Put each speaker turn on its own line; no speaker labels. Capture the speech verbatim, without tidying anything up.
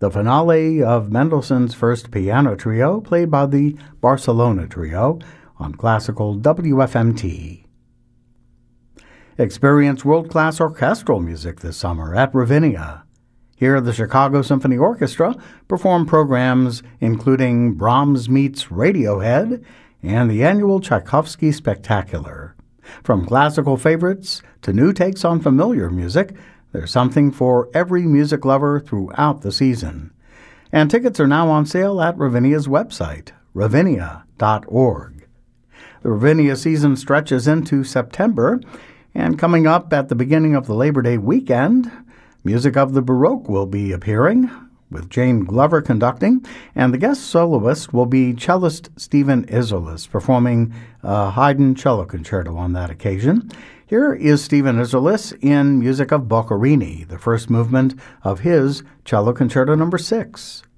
the finale of Mendelssohn's First Piano Trio, played by the Barcelona Trio on classical W F M T. Experience world-class orchestral music this summer at Ravinia. Here, the Chicago Symphony Orchestra perform programs including Brahms Meets Radiohead and the annual Tchaikovsky Spectacular. From classical favorites to new takes on familiar music, there's something for every music lover throughout the season. And tickets are now on sale at Ravinia's website, ravinia dot org. The Ravinia season stretches into September, and coming up at the beginning of the Labor Day weekend, music of the Baroque will be appearing, with Jane Glover conducting, and the guest soloist will be cellist Stephen Isserlis, performing a Haydn cello concerto on that occasion. Here is Stephen Isserlis in music of Boccherini, the first movement of his Cello Concerto number six.